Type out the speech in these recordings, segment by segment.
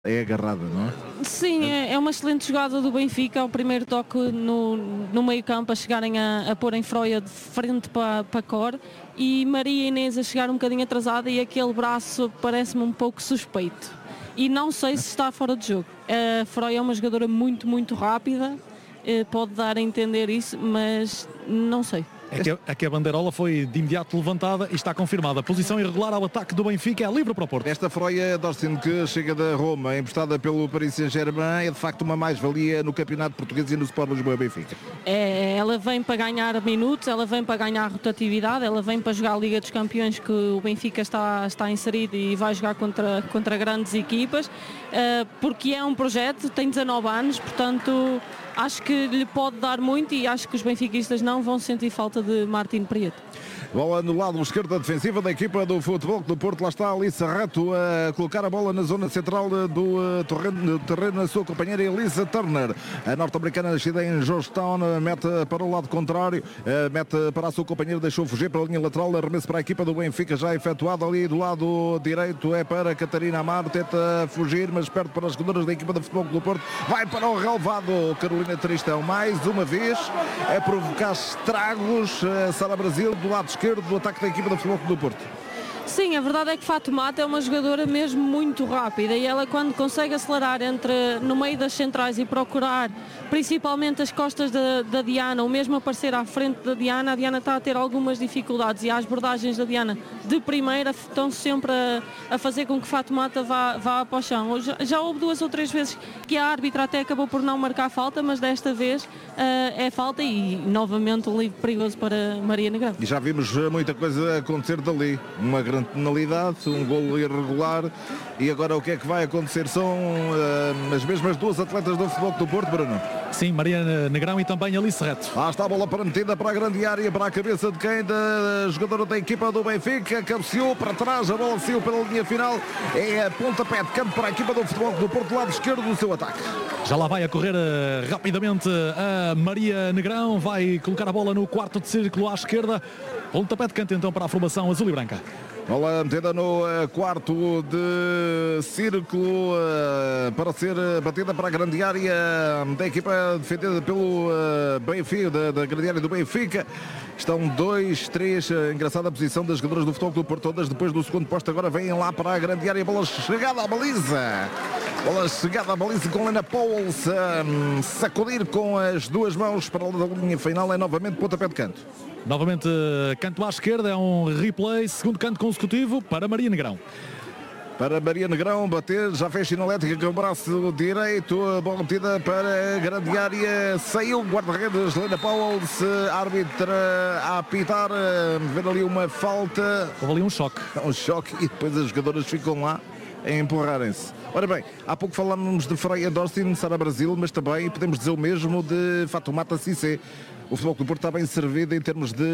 é agarrada, não é? Sim, é uma excelente jogada do Benfica, o primeiro toque no meio campo, a chegarem a pôr em Froia de frente para Cor, e Maria Inês a chegar um bocadinho atrasada, e aquele braço parece-me um pouco suspeito. E não sei se está fora de jogo. A Froia é uma jogadora muito, muito rápida, pode dar a entender isso, mas não sei. É que a bandeirola foi de imediato levantada e está confirmada. Posição irregular ao ataque do Benfica, é livre para o Porto. Esta Froia Dorsin, que chega da Roma, emprestada pelo Paris Saint-Germain, é de facto uma mais-valia no Campeonato Português e no Sport Lisboa Benfica. Ela vem para ganhar minutos, ela vem para ganhar rotatividade, ela vem para jogar a Liga dos Campeões, que o Benfica está inserido e vai jogar contra grandes equipas, porque é um projeto, tem 19 anos, portanto acho que lhe pode dar muito, e acho que os benfiquistas não vão sentir falta de Martín Prieto. Bola no lado esquerdo defensiva da equipa do Futebol do Porto. Lá está Alissa Rato a colocar a bola na zona central do terreno na sua companheira Elisa Turner. A norte-americana nascida em Georgetown, mete para o lado contrário, mete para a sua companheira, deixou fugir para a linha lateral, arremesso para a equipa do Benfica já efetuado ali do lado direito, é para Catarina Amaro, tenta fugir, mas perde para as jogadoras da equipa do Futebol do Porto, vai para o relvado. Carolina Tristão mais uma vez a provocar estragos. Sara Brasil do lado esquerdo do ataque da equipa do Futebol do Porto. Sim, a verdade é que Fatoumata é uma jogadora mesmo muito rápida, e ela, quando consegue acelerar no meio das centrais e procurar principalmente as costas da Diana, ou mesmo aparecer à frente da Diana, a Diana está a ter algumas dificuldades, e as abordagens da Diana de primeira estão sempre a fazer com que Fatoumata vá para o chão. Já houve 2 ou 3 vezes que a árbitra até acabou por não marcar falta, mas desta vez é falta, e novamente um livre perigoso para Maria Negrão. E já vimos muita coisa acontecer dali, uma grande penalidade, um golo irregular, e agora o que é que vai acontecer? São as mesmas 2 atletas do Futebol do Porto, Bruno. Sim, Maria Negrão e também Alice Reto. Lá está a bola prometida para a grande área, para a cabeça de quem? Da jogadora da equipa do Benfica, cabeceou para trás, a bola saiu pela linha final, é a pontapé de canto para a equipa do Futebol do Porto, do lado esquerdo do seu ataque. Já lá vai a correr rapidamente a Maria Negrão, vai colocar a bola no quarto de círculo à esquerda, pontapé de canto então para a formação azul e branca. Bola metida no quarto de círculo para ser batida para a grande área da equipa defendida pelo Benfica, da grande área do Benfica. Estão 2, 3, engraçada a posição das jogadoras do Futebol do Porto, todas depois do segundo posto, agora vêm lá para a grande área, bola chegada à baliza. Bola chegada à baliza com Lena Pauls, sacudir com as 2 mãos para a linha final, é novamente pontapé de canto. Novamente canto à esquerda, é um replay, segundo canto consecutivo para Maria Negrão. Para Maria Negrão bater, já fez sinalética com o braço direito, a bola metida para a grande área, saiu guarda-redes, Lena Pauls, árbitra a apitar, ver ali uma falta. Houve ali um choque. Um choque, e depois as jogadoras ficam lá a empurrarem-se. Ora bem, há pouco falámos de Froia Dorsin, Sara Brasil, mas também podemos dizer o mesmo de Fatoumata Cissé. O Futebol do Porto está bem servido em termos de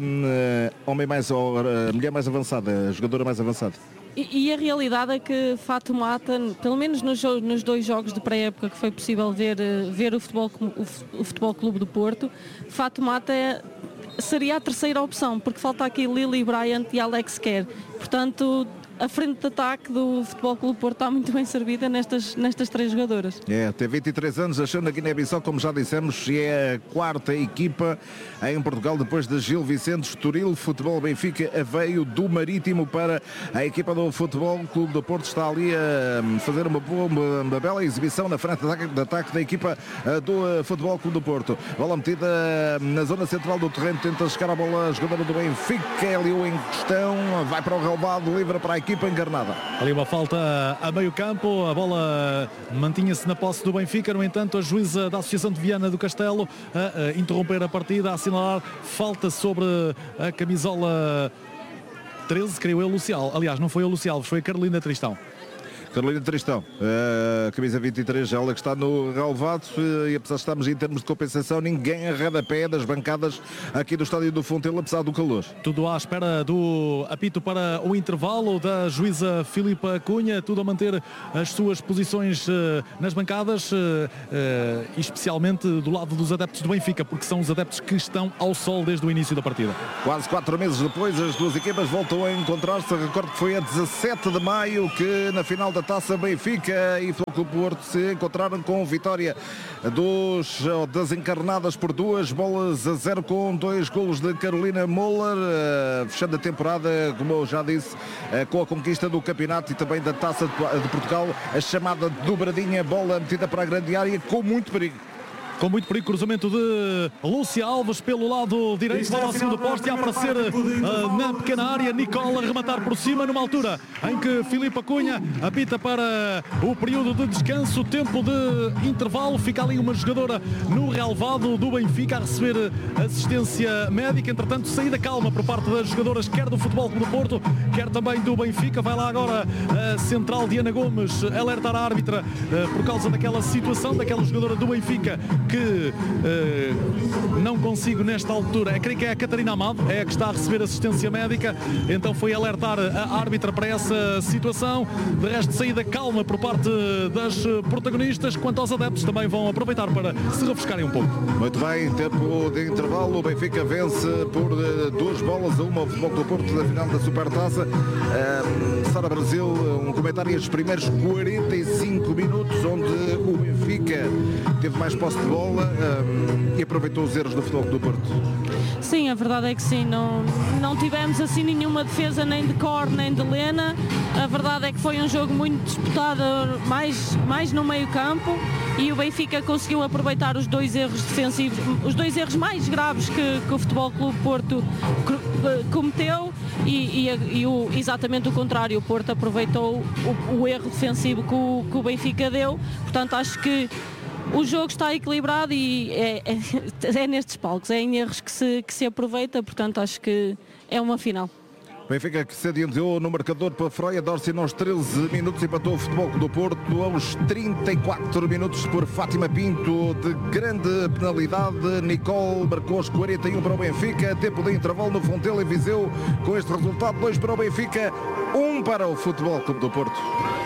mulher mais avançada, jogadora mais avançada. E a realidade é que Fatoumata, pelo menos nos 2 jogos de pré-época que foi possível ver o Futebol Clube do Porto, Fatoumata seria a terceira opção, porque falta aqui Lily Bryant e Alex Kerr. Portanto, a frente de ataque do Futebol Clube Porto está muito bem servida nestas 3 jogadoras. Tem 23 anos, achou na Guiné-Bissau, como já dissemos, e é a 4ª equipa em Portugal, depois de Gil Vicente, Estoril, Futebol Benfica, Aveiro, do Marítimo, para a equipa do Futebol Clube do Porto. Está ali a fazer uma bela exibição na frente de ataque da equipa do Futebol Clube do Porto. Bola metida na zona central do terreno, tenta chegar a bola a jogadora do Benfica, Eliu em questão, vai para o relvado, livre para a equipa encarnada. Ali uma falta a meio campo, a bola mantinha-se na posse do Benfica, no entanto a juíza da Associação de Viana do Castelo a interromper a partida, a assinalar falta sobre a camisola 13, creio eu, Lucial. Aliás, não foi o Lucial, foi a Carolina Tristão. Carolina Tristão, a camisa 23, ela que está no relvado, e apesar de estarmos em termos de compensação, ninguém arreda pé das bancadas aqui do estádio do Fontelo, apesar do calor. Tudo à espera do apito para o intervalo da juíza Filipa Cunha, tudo a manter as suas posições nas bancadas, e especialmente do lado dos adeptos do Benfica, porque são os adeptos que estão ao sol desde o início da partida. Quase 4 meses depois, as 2 equipas voltam a encontrar-se. Recordo que foi a 17 de maio que, na final da Supertaça. Benfica e Futebol Clube do Porto se encontraram com vitória das encarnadas por 2-0 com 2 golos de Carolina Moller, fechando a temporada, como eu já disse, com a conquista do campeonato e também da Taça de Portugal, a chamada dobradinha, bola metida para a grande área com muito perigo. Com muito perigo, cruzamento de Lúcia Alves pelo lado direito, bola ao cimo do poste, a aparecer na pequena área, Nicole a rematar por cima, numa altura em que Filipe Cunha apita para o período de descanso, tempo de intervalo, fica ali uma jogadora no relevado do Benfica a receber assistência médica, entretanto saída calma por parte das jogadoras, quer do Futebol Clube do Porto, quer também do Benfica. Vai lá agora a central Diana Gomes alertar a árbitra por causa daquela situação, daquela jogadora do Benfica que não consigo nesta altura, creio que é a Catarina Amado, é a que está a receber assistência médica, então foi alertar a árbitra para essa situação. De resto, saída calma por parte das protagonistas, quanto aos adeptos também vão aproveitar para se refrescarem um pouco. Muito bem, tempo de intervalo, o Benfica vence por 2-1 ao Futebol do Porto na final da Supertaça. Sara Brasil, um comentário estes primeiros 45 minutos, onde o Benfica teve mais posse de bola e aproveitou os erros do Futebol do Porto. Sim, a verdade é que sim, não tivemos assim nenhuma defesa nem de Cor nem de Lena. A verdade é que foi um jogo muito disputado, mais no meio campo, e o Benfica conseguiu aproveitar os 2 erros defensivos, os 2 erros mais graves que o Futebol Clube Porto cometeu, e exatamente o contrário, o Porto aproveitou o erro defensivo que o Benfica deu. Portanto, acho que o jogo está equilibrado e é nestes palcos, é em erros que se aproveita, portanto acho que é uma final. Benfica que se adiantou no marcador para Freia Dorsin aos 13 minutos, empatou o Futebol do Porto aos 34 minutos por Fátima Pinto, de grande penalidade. Nicole marcou aos 41 para o Benfica, tempo de intervalo no Fontela e Viseu. Com este resultado, 2 para o Benfica, 1 para o Futebol Clube do Porto.